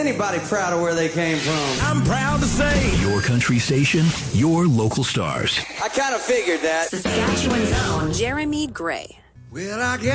anybody proud of where they came from. I'm proud to say. Your country station, your local stars. I kind of figured that. Saskatchewan's own Jeremy Gray. Well, I guess